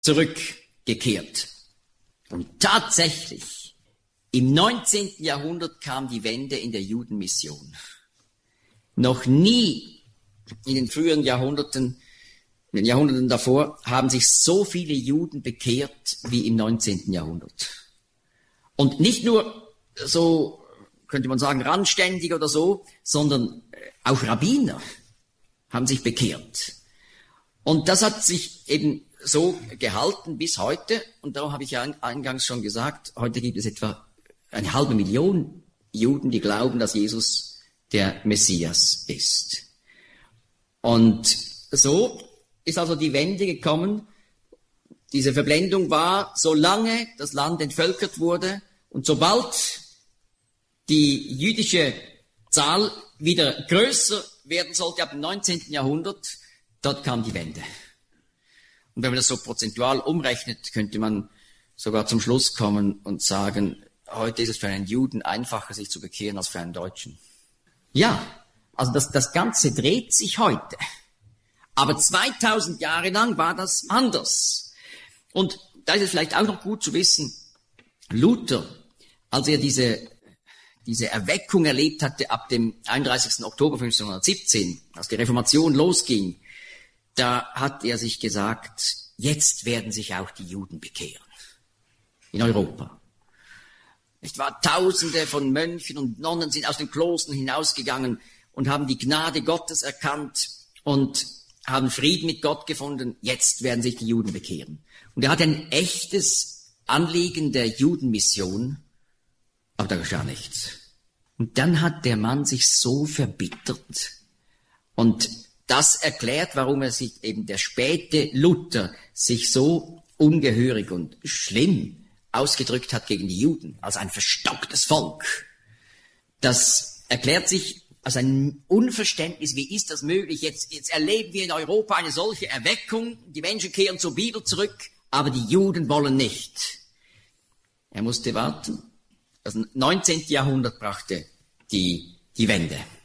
zurückgekehrt. Und tatsächlich, im 19. Jahrhundert kam die Wende in der Judenmission. Noch nie in den früheren Jahrhunderten, in den Jahrhunderten davor, haben sich so viele Juden bekehrt wie im 19. Jahrhundert. Und nicht nur so, könnte man sagen, randständig oder so, sondern auch Rabbiner haben sich bekehrt. Und das hat sich eben so gehalten bis heute. Und darum habe ich ja eingangs schon gesagt, heute gibt es etwa 500.000 Juden, die glauben, dass Jesus der Messias ist. Und so ist also die Wende gekommen. Diese Verblendung war, solange das Land entvölkert wurde und sobald die jüdische Zahl wieder größer werden sollte, ab dem 19. Jahrhundert, dort kam die Wende. Und wenn man das so prozentual umrechnet, könnte man sogar zum Schluss kommen und sagen, heute ist es für einen Juden einfacher, sich zu bekehren, als für einen Deutschen. Ja, also das Ganze dreht sich heute. Aber 2000 Jahre lang war das anders. Und da ist es vielleicht auch noch gut zu wissen, Luther, als er diese Erweckung erlebt hatte ab dem 31. Oktober 1517, als die Reformation losging, da hat er sich gesagt, jetzt werden sich auch die Juden bekehren. In Europa. Nicht wahr? Tausende von Mönchen und Nonnen sind aus den Klostern hinausgegangen und haben die Gnade Gottes erkannt und haben Frieden mit Gott gefunden. Jetzt werden sich die Juden bekehren. Und er hat ein echtes Anliegen der Judenmission, aber da geschah nichts. Und dann hat der Mann sich so verbittert. Und das erklärt, warum er sich eben der späte Luther sich so ungehörig und schlimm ausgedrückt hat gegen die Juden, als ein verstocktes Volk. Das erklärt sich als ein Unverständnis, wie ist das möglich? Jetzt erleben wir in Europa eine solche Erweckung, die Menschen kehren zur Bibel zurück, aber die Juden wollen nicht. Er musste warten. Das 19. Jahrhundert brachte die Wende.